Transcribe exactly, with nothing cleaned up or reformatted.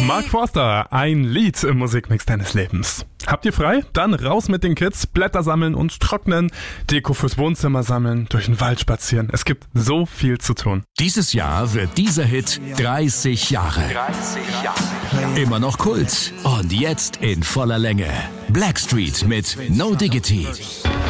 Mark Forster, ein Lied im Musikmix deines Lebens. Habt ihr frei? Dann raus mit den Kids, Blätter sammeln und trocknen, Deko fürs Wohnzimmer sammeln, durch den Wald spazieren. Es gibt so viel zu tun. Dieses Jahr wird dieser Hit dreißig Jahre. dreißig Jahre. Immer noch Kult und jetzt in voller Länge. Blackstreet mit No Diggity.